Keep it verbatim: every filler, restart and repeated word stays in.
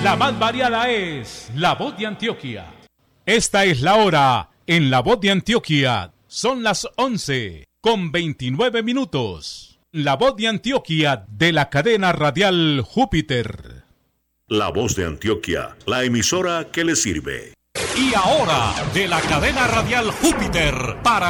La más variada es La Voz de Antioquia. Esta es la hora en La Voz de Antioquia. Son las once con veintinueve minutos. La Voz de Antioquia de la cadena radial Júpiter. La Voz de Antioquia, la emisora que le sirve. Y ahora, de la cadena radial Júpiter, para